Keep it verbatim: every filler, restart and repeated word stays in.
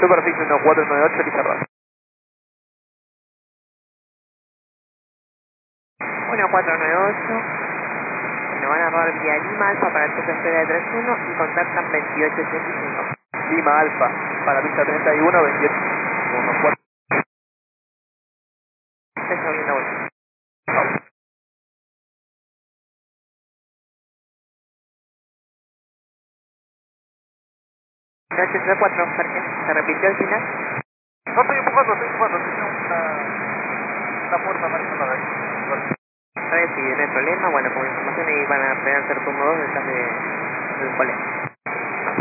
Superficie uno cuatro nueve ocho, Lizardo. uno cuatro nueve ocho. Bueno, van a robar vía Lima Alfa para el toque espera de tres uno y contactan veintiocho ochenta y cinco. Lima Alfa, para pista treinta y uno, veintiocho uno cuatro. Estoy subiendo vuelta. ocho tres cuatro, Sergio. ¿Se repitió el final? No estoy empujando, estoy empujando, tengo una, una puerta marcando la ahí. Sí, no hay problema. Bueno, como información ahí van a tener hacer turno dos detrás de, del colegio.